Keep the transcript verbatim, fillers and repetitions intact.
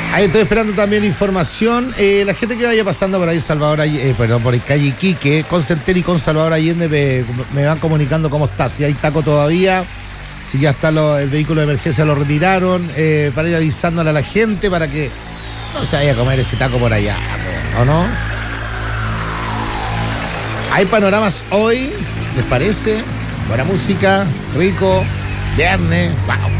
Ahí estoy esperando también información. Eh, la gente que vaya pasando por ahí, Salvador Allende, eh, perdón, por el calle Iquique, con Centeno y con Salvador Allende, me, me van comunicando cómo está. Si hay taco todavía, si ya está lo, el vehículo de emergencia lo retiraron, eh, para ir avisándole a la gente para que no se vaya a comer ese taco por allá, ¿o no? Hay panoramas hoy, ¿les parece? Buena música, rico, viernes, wow.